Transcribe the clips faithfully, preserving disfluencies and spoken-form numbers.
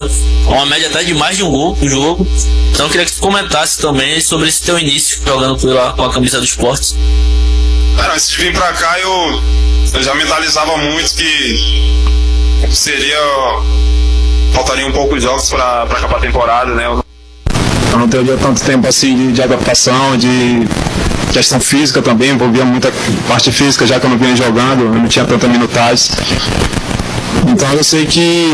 uma média até de mais de um gol no jogo. Então eu queria que tu comentasse também sobre esse teu início jogando pela, com a camisa do Sport. Cara, antes de vir pra cá eu, eu já mentalizava muito que seria... faltaria um pouco de jogos pra, pra acabar a temporada, né? Eu não teria tanto tempo assim de, de adaptação, de questão física também, envolvia muita parte física, já que eu não vinha jogando, eu não tinha tanta minutagem. Então eu sei que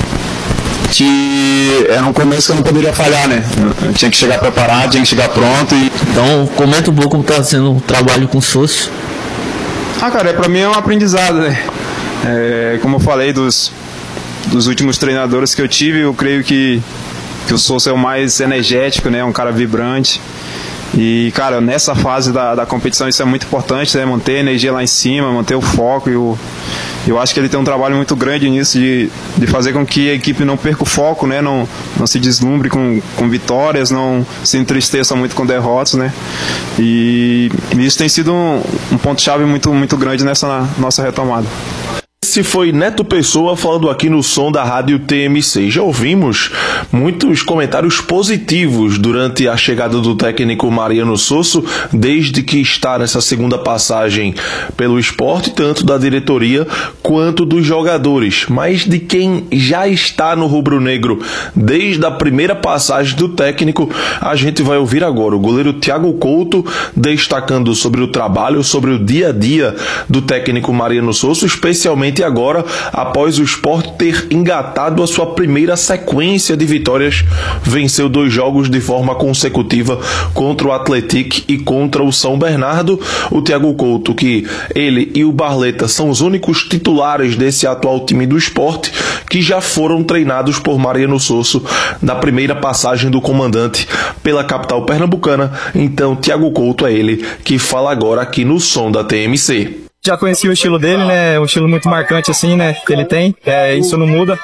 que era um começo que eu não poderia falhar, né? Eu tinha que chegar preparado, tinha que chegar pronto. E... Então comenta um pouco como está sendo o trabalho com o Sosso. Ah, cara, é, pra mim é um aprendizado, né? É, como eu falei dos, dos últimos treinadores que eu tive, eu creio que, que o Sosso é o mais energético, né? Um cara vibrante. E, cara, nessa fase da, da competição isso é muito importante, né? Manter a energia lá em cima, manter o foco. E o, eu acho que ele tem um trabalho muito grande nisso, de, de fazer com que a equipe não perca o foco, né? Não, não se deslumbre com, com vitórias, não se entristeça muito com derrotas, né? E isso tem sido um, um ponto-chave muito, muito grande nessa nossa retomada. Esse foi Neto Pessoa falando aqui no som da Rádio T M C. Já ouvimos muitos comentários positivos durante a chegada do técnico Mariano Sosso, desde que está nessa segunda passagem pelo Sport, tanto da diretoria quanto dos jogadores. Mas de quem já está no rubro-negro desde a primeira passagem do técnico, a gente vai ouvir agora o goleiro Thiago Couto destacando sobre o trabalho, sobre o dia a dia do técnico Mariano Sosso, especialmente agora após o Sport ter engatado a sua primeira sequência de vitórias. Venceu dois jogos de forma consecutiva contra o Atlético e contra o São Bernardo. O Thiago Couto, que ele e o Barleta são os únicos titulares desse atual time do Sport, que já foram treinados por Mariano Sosso na primeira passagem do comandante pela capital pernambucana. Então Thiago Couto é ele que fala agora aqui no som da T M C. Já conheci o estilo dele, né? Um estilo muito marcante, assim, né? Que ele tem. É, isso não muda.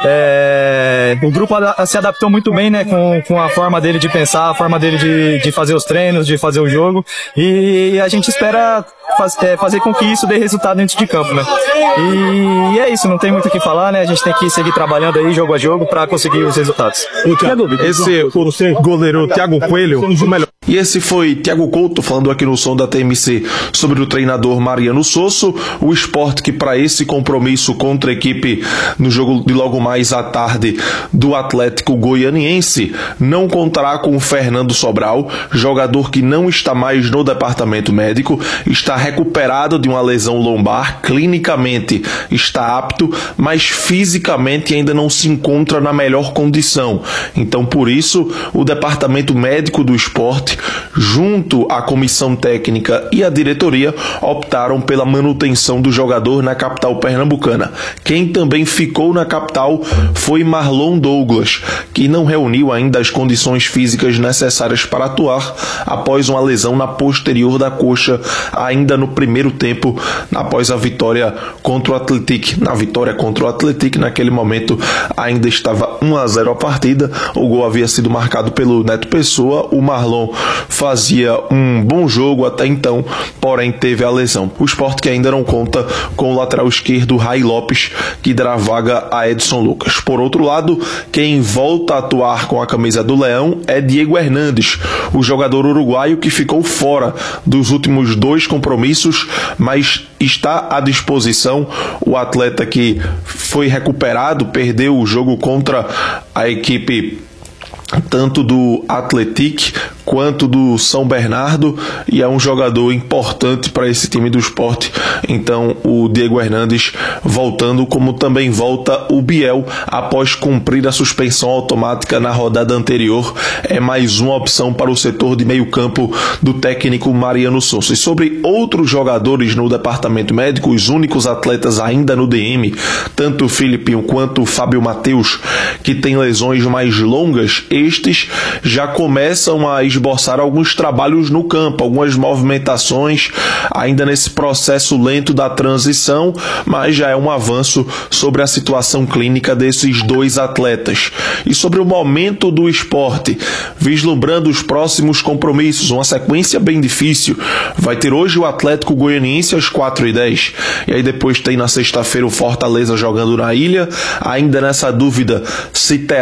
É, o grupo se adaptou muito bem, né? Com, com a forma dele de pensar, a forma dele de, de fazer os treinos, de fazer o jogo. E a gente espera faz, é, fazer com que isso dê resultado dentro de campo, né? E, e é isso, não tem muito o que falar, né? A gente tem que seguir trabalhando aí, jogo a jogo, para conseguir os resultados. Esse goleiro Thiago Coelho, o melhor. E esse foi Thiago Couto falando aqui no som da T M C sobre o treinador Mariano Sosso. O Sport que para esse compromisso contra a equipe no jogo de logo mais à tarde do Atlético Goianiense não contará com o Fernando Sobral, jogador que não está mais no departamento médico, está recuperado de uma lesão lombar, clinicamente está apto, mas fisicamente ainda não se encontra na melhor condição. Então por isso o departamento médico do Sport, junto à comissão técnica e à diretoria, optaram pela manutenção do jogador na capital pernambucana. Quem também ficou na capital foi Marlon Douglas, que não reuniu ainda as condições físicas necessárias para atuar após uma lesão na posterior da coxa, ainda no primeiro tempo, após a vitória contra o Atlético. Na vitória contra o Atlético, naquele momento ainda estava um a zero a partida, o gol havia sido marcado pelo Neto Pessoa, o Marlon fazia um bom jogo até então, porém teve a lesão. O Sport que ainda não conta com o lateral esquerdo Rai Lopes, que dará vaga a Edson Lucas. Por outro lado, quem volta a atuar com a camisa do Leão é Diego Hernandes, o jogador uruguaio que ficou fora dos últimos dois compromissos, mas está à disposição. O atleta que foi recuperado, perdeu o jogo contra a equipe tanto do Atlético quanto do São Bernardo, e é um jogador importante para esse time do Sport. Então o Diego Hernandes voltando, como também volta o Biel após cumprir a suspensão automática na rodada anterior, é mais uma opção para o setor de meio campo do técnico Mariano Sosso. E sobre outros jogadores no departamento médico, os únicos atletas ainda no D M, tanto o Filipinho quanto o Fábio Matheus, que tem lesões mais longas, estes já começam a esboçar alguns trabalhos no campo, algumas movimentações, ainda nesse processo lento da transição, mas já é um avanço sobre a situação clínica desses dois atletas. E sobre o momento do Sport, vislumbrando os próximos compromissos, uma sequência bem difícil. Vai ter hoje o Atlético Goianiense às quatro e dez, e aí depois tem na sexta-feira o Fortaleza jogando na Ilha, ainda nessa dúvida se terá